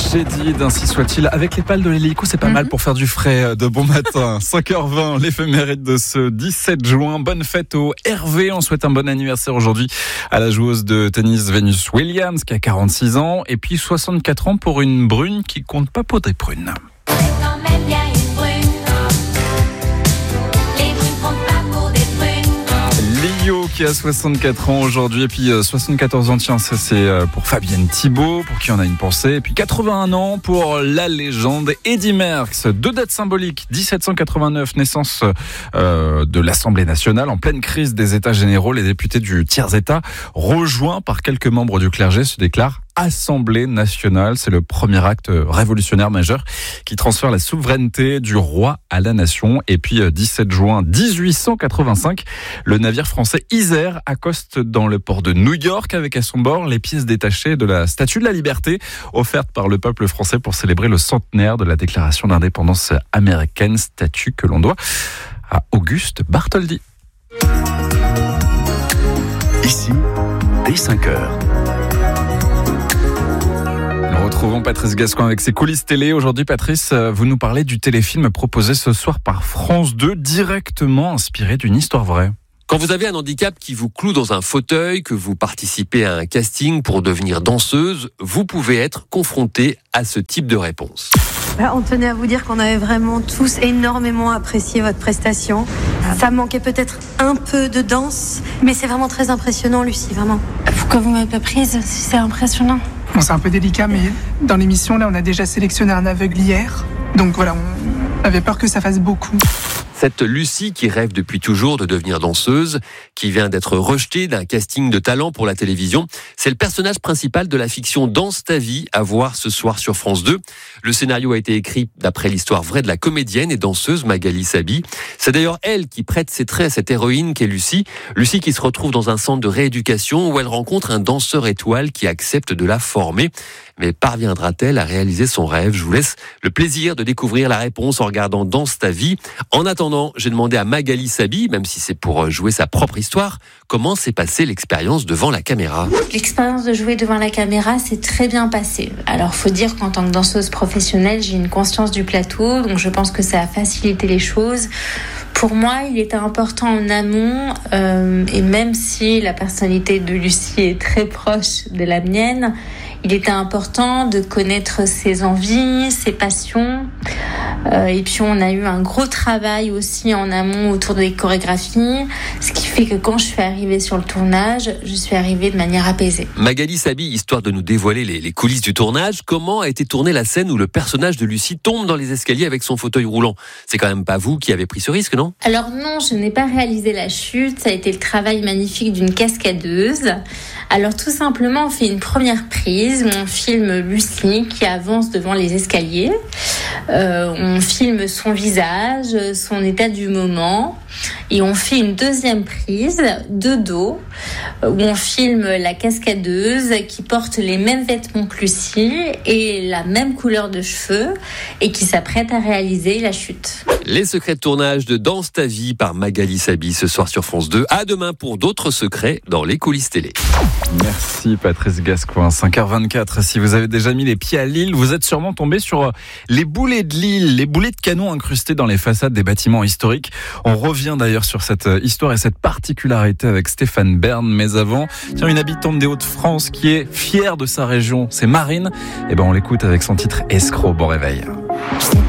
Chédid, ainsi soit-il. Avec les pales de l'hélico, c'est pas mal pour faire du frais de bon matin. 5h20, l'éphéméride de ce 17 juin. Bonne fête au Hervé. On souhaite un bon anniversaire aujourd'hui à la joueuse de tennis Venus Williams qui a 46 ans. Et puis 64 ans pour une brune qui compte pas pour des prunes. Lio qui a 64 ans aujourd'hui et puis 74 ans, tiens, ça c'est pour Fabienne Thibault, pour qui on a une pensée, et puis 81 ans pour la légende Eddy Merckx. Deux dates symboliques, 1789, naissance de l'Assemblée nationale, en pleine crise des États généraux, les députés du tiers-État, rejoints par quelques membres du clergé, se déclarent Assemblée nationale. C'est le premier acte révolutionnaire majeur qui transfère la souveraineté du roi à la nation. Et puis 17 juin 1885, le navire français Isère accoste dans le port de New York avec à son bord les pièces détachées de la Statue de la Liberté offerte par le peuple français pour célébrer le centenaire de la déclaration d'indépendance américaine, statue que l'on doit à Auguste Bartholdi. Ici, dès 5h. Nous retrouvons Patrice Gascoin avec ses coulisses télé. Aujourd'hui, Patrice, vous nous parlez du téléfilm proposé ce soir par France 2, directement inspiré d'une histoire vraie. Quand vous avez un handicap qui vous cloue dans un fauteuil, que vous participez à un casting pour devenir danseuse, vous pouvez être confronté à ce type de réponse. On tenait à vous dire qu'on avait vraiment tous énormément apprécié votre prestation. Ça manquait peut-être un peu de danse, mais c'est vraiment très impressionnant, Lucie, vraiment. Pourquoi vous m'avez pas prise si c'est impressionnant ? Bon, c'est un peu délicat, mais dans l'émission, là, on a déjà sélectionné un aveugle hier. Donc voilà, on avait peur que ça fasse beaucoup. Cette Lucie qui rêve depuis toujours de devenir danseuse, qui vient d'être rejetée d'un casting de talent pour la télévision, c'est le personnage principal de la fiction Danse ta vie, à voir ce soir sur France 2. Le scénario a été écrit d'après l'histoire vraie de la comédienne et danseuse Magali Sabi. C'est d'ailleurs elle qui prête ses traits à cette héroïne qu'est Lucie. Lucie qui se retrouve dans un centre de rééducation où elle rencontre un danseur étoile qui accepte de la former. Mais parviendra-t-elle à réaliser son rêve ? Je vous laisse le plaisir de découvrir la réponse en regardant Danse ta vie. En attendant, j'ai demandé à Magali Sabi, même si c'est pour jouer sa propre histoire, comment s'est passée l'expérience devant la caméra. L'expérience de jouer devant la caméra s'est très bien passée. Alors, faut dire qu'en tant que danseuse professionnelle, j'ai une conscience du plateau, donc je pense que ça a facilité les choses. Pour moi, il était important en amont, et même si la personnalité de Lucie est très proche de la mienne, il était important de connaître ses envies, ses passions. Et puis on a eu un gros travail aussi en amont autour des chorégraphies, ce qui fait que quand je suis arrivée sur le tournage, je suis arrivée de manière apaisée. Magali Sabi, histoire de nous dévoiler les coulisses du tournage, comment a été tournée la scène où le personnage de Lucie tombe dans les escaliers avec son fauteuil roulant ? C'est quand même pas vous qui avez pris ce risque, non ? Alors non, je n'ai pas réalisé la chute, ça a été le travail magnifique d'une cascadeuse. Alors tout simplement, on fait une première prise, on filme Lucie qui avance devant les escaliers. On filme son visage, son état du moment, et on fait une deuxième prise de dos où on filme la cascadeuse qui porte les mêmes vêtements que Lucie et la même couleur de cheveux et qui s'apprête à réaliser la chute. Les secrets de tournage de Danse ta vie par Magali Sabi ce soir sur France 2. À demain pour d'autres secrets dans les coulisses télé. Merci Patrice Gascoin. 5h24. Si vous avez déjà mis les pieds à Lille, vous êtes sûrement tombé sur les boulets de Lille, les boulets de canon incrustés dans les façades des bâtiments historiques. On revient d'ailleurs sur cette histoire et cette particularité avec Stéphane Bern. Mais avant, tiens, une habitante des Hauts-de-France qui est fière de sa région, c'est Marine. Et on l'écoute avec son titre Escroc. Bon réveil.